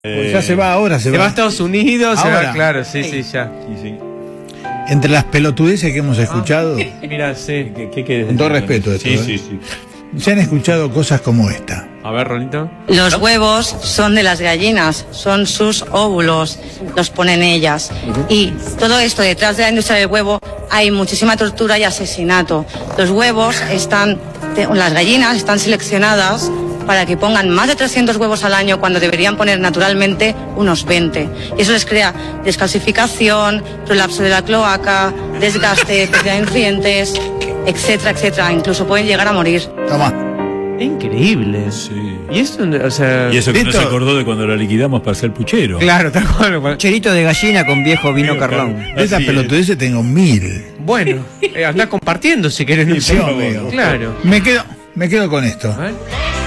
Pues ya se va ahora, se va a Estados Unidos, ahora. se va, claro, sí, ya. Sí. Entre las pelotudeces que hemos escuchado, Mira, sí. ¿Qué con todo respeto esto, sí. se han escuchado cosas como esta. A ver, Rolito. Los huevos son de las gallinas, son sus óvulos, los ponen ellas. Y todo esto detrás de la industria del huevo hay muchísima tortura y asesinato. Los huevos las gallinas están seleccionadas para que pongan más de 300 huevos al año cuando deberían poner naturalmente unos 20. Y eso les crea descalcificación, prolapso de la cloaca, desgaste, pérdida de nutrientes, etcétera, etcétera. Incluso pueden llegar a morir. Toma. Increíble. Sí. Y esto, o sea... Y eso que no se acordó de cuando la liquidamos para ser puchero. Claro, tal cual. Pucherito de gallina con viejo vino Carlón. De esas pelotudeces tengo 1000. Bueno, andá compartiendo si querés. Sí, obvio. Claro. Me quedo con esto. A ver.